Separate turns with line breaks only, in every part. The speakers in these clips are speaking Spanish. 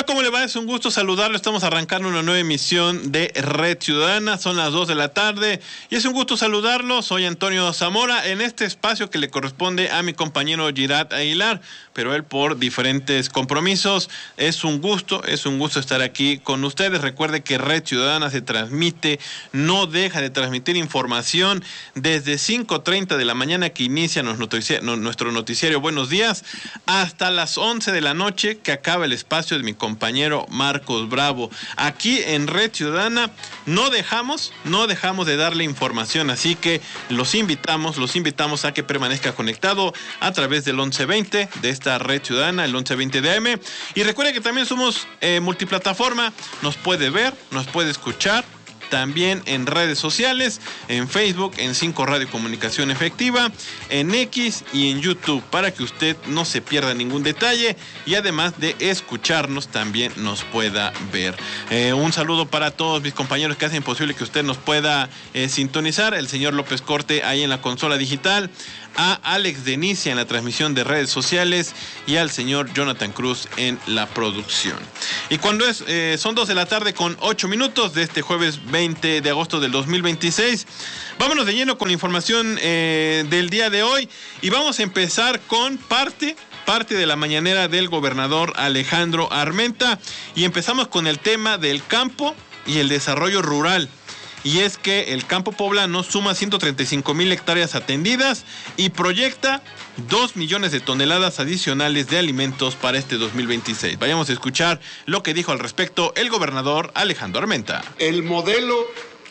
¿Cómo le va? Es un gusto saludarlo. Estamos arrancando una nueva emisión de Red Ciudadana. Son las 2 de la tarde y es un gusto saludarlo. Soy Antonio Zamora en este espacio que le corresponde a mi compañero Girat Aguilar, pero él por diferentes compromisos. Es un gusto estar aquí con ustedes. Recuerde que Red Ciudadana se transmite, no deja de transmitir información desde 5:30 de la mañana que inicia nuestro noticiario Buenos Días hasta las 11 de la noche que acaba el espacio de mi compañero Marcos Bravo. Aquí en Red Ciudadana no dejamos de darle información, así que los invitamos a que permanezca conectado a través del 1120 de esta Red Ciudadana, el 1120 de AM. Y recuerde que también somos multiplataforma, nos puede ver, nos puede escuchar, también en redes sociales, en Facebook, en 5 Radio Comunicación Efectiva, en X y en YouTube, para que usted no se pierda ningún detalle y además de escucharnos también nos pueda ver. Un saludo para todos mis compañeros que hacen posible que usted nos pueda sintonizar, el señor López Corte ahí en la consola digital, a Alex Denicia en la transmisión de redes sociales y al señor Jonathan Cruz en la producción. Y cuando son 2 de la tarde con 8 minutos de este jueves 20 de agosto del 2026, vámonos de lleno con la información del día de hoy y vamos a empezar con parte de la mañanera del gobernador Alejandro Armenta y empezamos con el tema del campo y el desarrollo rural. Y es que el campo poblano suma 135,000 hectáreas atendidas y proyecta 2 millones de toneladas adicionales de alimentos para este 2026. Vayamos a escuchar lo que dijo al respecto el gobernador Alejandro Armenta.
El modelo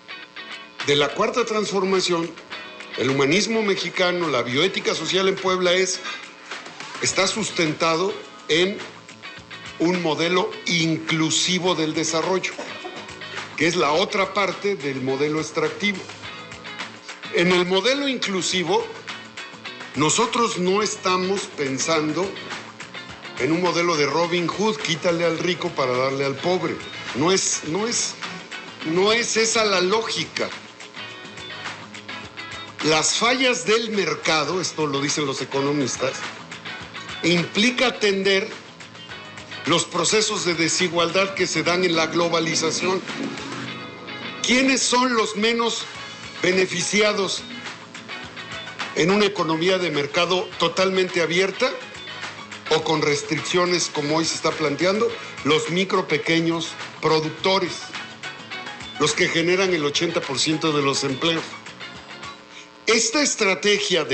de la Cuarta Transformación, el humanismo mexicano, la bioética social en Puebla está sustentado en un modelo inclusivo del desarrollo, que es la otra parte del modelo extractivo. En el modelo inclusivo, nosotros no estamos pensando en un modelo de Robin Hood, quítale al rico para darle al pobre. No es esa la lógica. Las fallas del mercado, esto lo dicen los economistas, implica atender los procesos de desigualdad que se dan en la globalización. ¿Quiénes son los menos beneficiados en una economía de mercado totalmente abierta o con restricciones como hoy se está planteando? Los micro, pequeños productores, los que generan el 80% de los empleos. Esta estrategia